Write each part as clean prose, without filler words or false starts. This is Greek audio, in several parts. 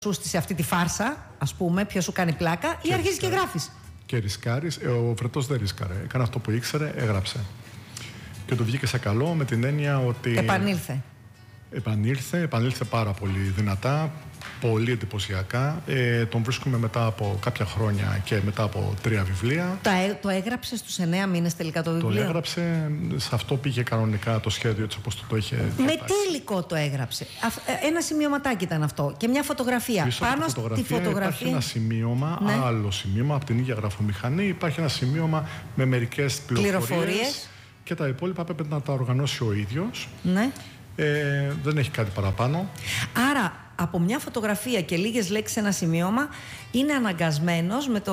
σε αυτή τη φάρσα, ας πούμε, ποιος σου κάνει πλάκα, ή αρχίζεις και γράφεις. Και ρισκάρεις. Ο Βρετός δεν ρισκάρε. Έκανε αυτό που ήξερε, έγραψε. Και το βγήκε σε καλό με την έννοια ότι. Επανήλθε πάρα πολύ δυνατά, πολύ εντυπωσιακά. Τον βρίσκουμε μετά από κάποια χρόνια και μετά από 3 βιβλία. Το έγραψε στους 9 μήνες τελικά το βιβλίο. Το έγραψε, σε αυτό πήγε κανονικά το σχέδιο έτσι όπως το είχε διατάξει. Με τι υλικό το έγραψε? Ένα σημειωματάκι ήταν αυτό και μια φωτογραφία. Πίσω πάνω στη φωτογραφία υπάρχει ένα σημείωμα, ναι. Άλλο σημείωμα από την ίδια γραφομηχανή. Υπάρχει ένα σημείωμα με μερικές πληροφορίες. Και τα υπόλοιπα πρέπει να τα οργανώσει ο ίδιος. Ναι. Δεν έχει κάτι παραπάνω. Άρα από μια φωτογραφία και λίγες λέξεις ένα σημείωμα είναι αναγκασμένος με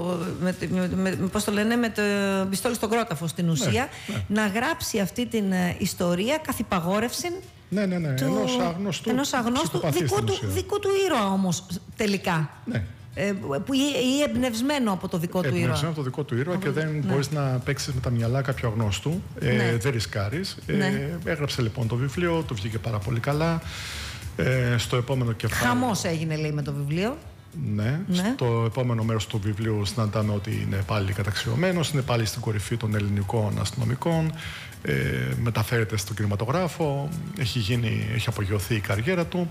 το πιστόλι στον κρόταφο στην ουσία, να γράψει αυτή την ιστορία καθ' υπαγόρευση ενός αγνώστου δικού του ήρωα όμως τελικά. Ναι. Ή εμπνευσμένο από το δικό του ήρωα. Εμπνευσμένο από το δικό του ήρωα και δεν μπορείς να παίξεις με τα μυαλά κάποιου αγνώστου. Δεν ρισκάρεις. Έγραψε λοιπόν το βιβλίο, το βγήκε πάρα πολύ καλά. Στο επόμενο κεφάλαιο. Χαμός έγινε, λέει, με το βιβλίο. Ναι. Στο επόμενο μέρος του βιβλίου συναντάμε ότι είναι πάλι καταξιωμένος, είναι πάλι στην κορυφή των ελληνικών αστυνομικών. Μεταφέρεται στον κινηματογράφο. Έχει απογειωθεί η καριέρα του.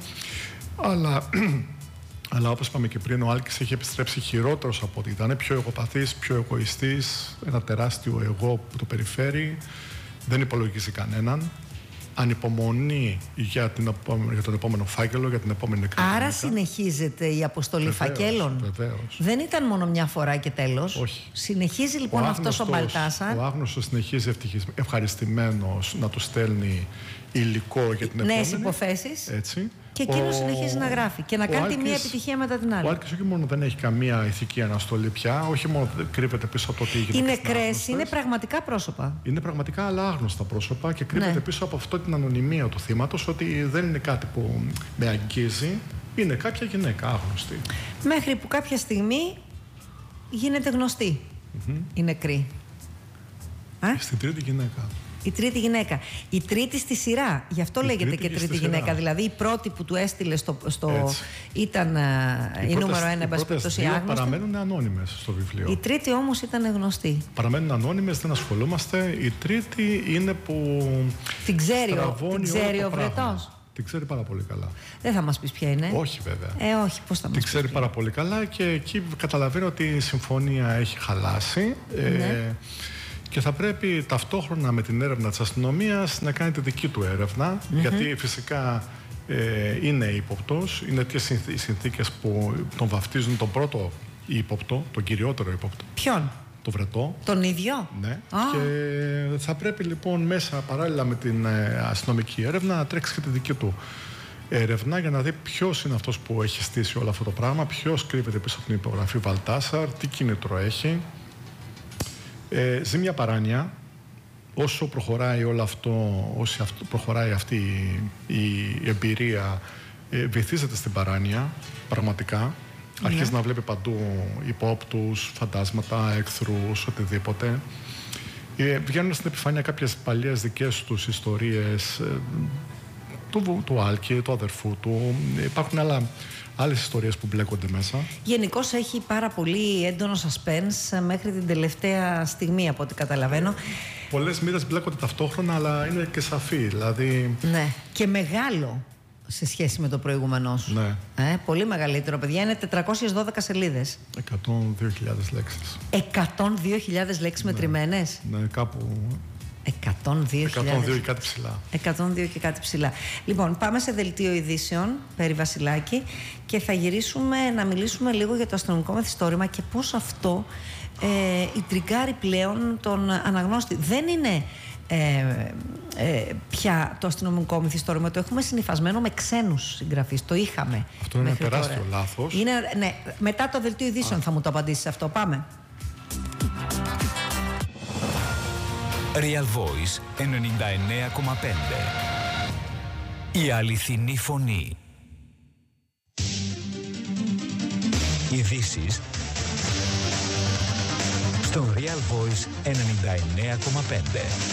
Αλλά όπως είπαμε και πριν, ο Άλκης έχει επιστρέψει χειρότερος από ό,τι ήταν. Πιο εγωπαθής, πιο εγωιστής. Ένα τεράστιο εγώ που το περιφέρει. Δεν υπολογίζει κανέναν. Ανυπομονεί για τον επόμενο φάκελο, για την επόμενη εκδοχή. Άρα συνεχίζεται η αποστολή φακέλων. Βεβαίως. Δεν ήταν μόνο μια φορά και τέλος. Όχι. Συνεχίζει λοιπόν αυτός ο Μπαλτάσαρ. Ο άγνωστος συνεχίζει ευχαριστημένος να του στέλνει υλικό για την επόμενη. Νέες υποθέσεις. Έτσι. Και εκείνος συνεχίζει να γράφει και να κάνει τη μία επιτυχία μετά την άλλη. Ο Άλκης όχι μόνο δεν έχει καμία ηθική αναστολή πια, όχι μόνο κρύβεται πίσω από το ότι οι είναι νεκρές, είναι πραγματικά πρόσωπα. Είναι πραγματικά αλλά άγνωστα πρόσωπα και κρύβεται πίσω από αυτό την ανωνυμία του θύματος, ότι δεν είναι κάτι που με αγγίζει, είναι κάποια γυναίκα άγνωστη. Μέχρι που κάποια στιγμή γίνεται γνωστή η νεκρή. Στην τρίτη γυναίκα. Η τρίτη γυναίκα. Η τρίτη στη σειρά. Γι' αυτό λέγεται και τρίτη γυναίκα. Δηλαδή η πρώτη που του έστειλε ήταν η νούμερο 1, εν πάση περιπτώσει, άγνωστη. Παραμένουν ανώνυμες στο βιβλίο. Η τρίτη όμως ήταν γνωστή. Παραμένουν ανώνυμες, δεν ασχολούμαστε. Η τρίτη είναι που. Την ξέρει ο Βρετός. Την ξέρει πάρα πολύ καλά. Δεν θα μας πεις ποια είναι. Όχι, βέβαια. Όχι, πώς θα μας την ξέρει πάρα πολύ καλά και εκεί καταλαβαίνει ότι η συμφωνία έχει χαλάσει. Και θα πρέπει ταυτόχρονα με την έρευνα της αστυνομίας να κάνει τη δική του έρευνα, γιατί φυσικά είναι ύποπτος, είναι οι συνθήκες που τον βαφτίζουν τον πρώτο ύποπτο, τον κυριότερο ύποπτο. Ποιον? Το Βρετό. Τον ίδιο? Ναι. Και θα πρέπει λοιπόν μέσα παράλληλα με την αστυνομική έρευνα να τρέξει και τη δική του έρευνα για να δει ποιος είναι αυτός που έχει στήσει όλο αυτό το πράγμα, ποιος κρύβεται πίσω από την υπογραφή Βαλτάσαρ, τι κίνητρο έχει. Ζει μια παράνοια. Όσο προχωράει όλο αυτό, όσο προχωράει αυτή η εμπειρία, βυθίζεται στην παράνοια πραγματικά. Αρχίζει να βλέπει παντού υπόπτους, φαντάσματα, εχθρούς, οτιδήποτε. Βγαίνουν στην επιφάνεια κάποιες παλιές δικές τους ιστορίες του Άλκη, του αδερφού του. Υπάρχουν άλλες ιστορίες που μπλέκονται μέσα. Γενικώς έχει πάρα πολύ έντονο suspense μέχρι την τελευταία στιγμή, από ό,τι καταλαβαίνω. Πολλές μοίρες μπλέκονται ταυτόχρονα, αλλά είναι και σαφή. Δηλαδή. Ναι, και μεγάλο σε σχέση με το προηγούμενό σου. Ναι. Πολύ μεγαλύτερο, παιδιά. Είναι 412 σελίδες. 102.000 λέξεις. 102.000 λέξεις μετρημένες. Ναι, κάπου. 102 και κάτι ψηλά. 102 και κάτι ψηλά. Λοιπόν, πάμε σε δελτίο ειδήσεων περί Βασιλάκη και θα γυρίσουμε να μιλήσουμε λίγο για το αστυνομικό μυθιστόρημα και πώς αυτό ιντριγκάρει πλέον τον αναγνώστη. Δεν είναι πια το αστυνομικό μυθιστόρημα, το έχουμε συνυφασμένο με ξένους συγγραφείς. Το είχαμε. Αυτό είναι ένα τεράστιο λάθος. Ναι, μετά το δελτίο ειδήσεων θα μου το απαντήσεις αυτό. Πάμε. Real Voice 99,5. Η αληθινή φωνή. Ειδήσεις στο Real Voice 99,5.